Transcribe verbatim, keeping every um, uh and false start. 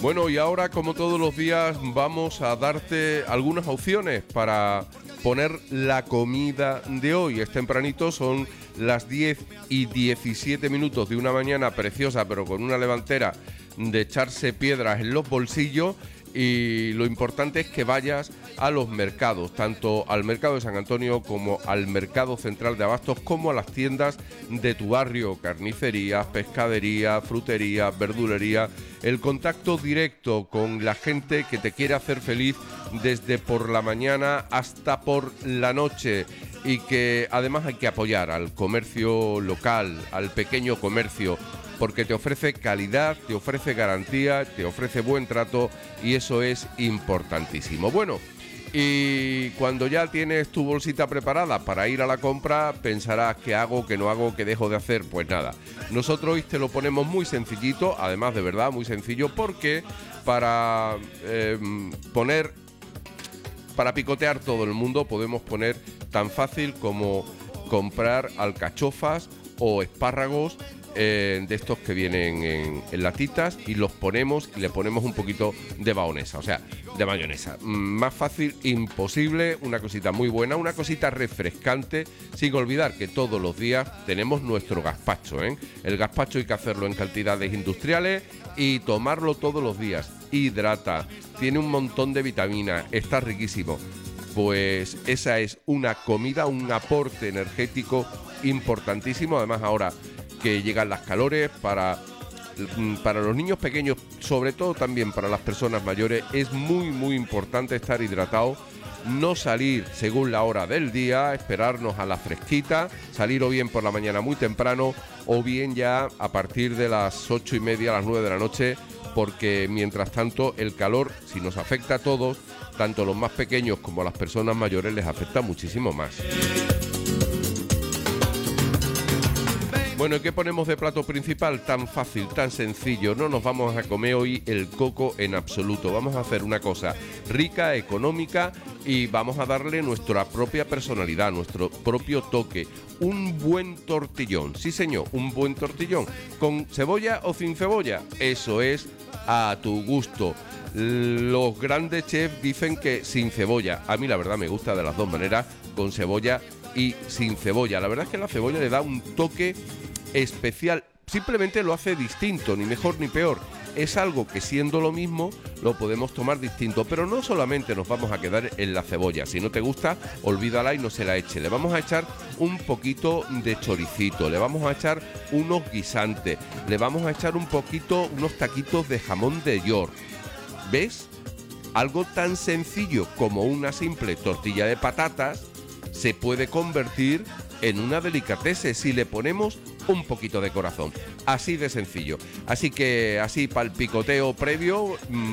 Bueno, y ahora, como todos los días, vamos a darte algunas opciones para poner la comida de hoy. Es tempranito, son las diez y diecisiete minutos de una mañana preciosa, pero con una levantera de echarse piedras en los bolsillos. Y lo importante es que vayas a los mercados, tanto al mercado de San Antonio como al mercado central de Abastos, como a las tiendas de tu barrio, carnicerías, pescaderías, fruterías, verdulerías. El contacto directo con la gente que te quiere hacer feliz desde por la mañana hasta por la noche, y que además hay que apoyar al comercio local, al pequeño comercio, porque te ofrece calidad, te ofrece garantía, te ofrece buen trato, y eso es importantísimo. Bueno, y cuando ya tienes tu bolsita preparada para ir a la compra, pensarás: ¿qué hago, qué no hago, qué dejo de hacer? Pues nada, nosotros hoy te lo ponemos muy sencillito, además de verdad muy sencillo, porque para eh, poner, para picotear todo el mundo, podemos poner tan fácil como comprar alcachofas o espárragos Eh, de estos que vienen en, en latitas, y los ponemos y le ponemos un poquito de mahonesa, o sea, de mayonesa. Mm, más fácil imposible, una cosita muy buena, una cosita refrescante, sin olvidar que todos los días tenemos nuestro gazpacho, ¿eh? El gazpacho hay que hacerlo en cantidades industriales y tomarlo todos los días. Hidrata, tiene un montón de vitaminas, está riquísimo. Pues esa es una comida, un aporte energético importantísimo. Además, ahora que llegan las calores, para, para los niños pequeños, sobre todo también para las personas mayores, es muy muy importante estar hidratado, no salir según la hora del día, esperarnos a la fresquita, salir o bien por la mañana muy temprano, o bien ya a partir de las ocho y media, a las nueve de la noche, porque mientras tanto el calor, si nos afecta a todos, tanto a los más pequeños como a las personas mayores, les afecta muchísimo más. Bueno, ¿y qué ponemos de plato principal? Tan fácil, tan sencillo. No nos vamos a comer hoy el coco en absoluto. Vamos a hacer una cosa rica, económica, y vamos a darle nuestra propia personalidad, nuestro propio toque. Un buen tortillón, sí señor, un buen tortillón. ¿Con cebolla o sin cebolla? Eso es a tu gusto. Los grandes chefs dicen que sin cebolla. A mí la verdad me gusta de las dos maneras, con cebolla y sin cebolla. La verdad es que la cebolla le da un toque especial, simplemente lo hace distinto, ni mejor ni peor. Es algo que, siendo lo mismo, lo podemos tomar distinto. Pero no solamente nos vamos a quedar en la cebolla. Si no te gusta, olvídala y no se la eche. Le vamos a echar un poquito de choricito, le vamos a echar unos guisantes, le vamos a echar un poquito, unos taquitos de jamón de york. ¿Ves? Algo tan sencillo como una simple tortilla de patatas se puede convertir en una delicatessen si le ponemos un poquito de corazón. Así de sencillo. Así que, así para el picoteo previo, mmm,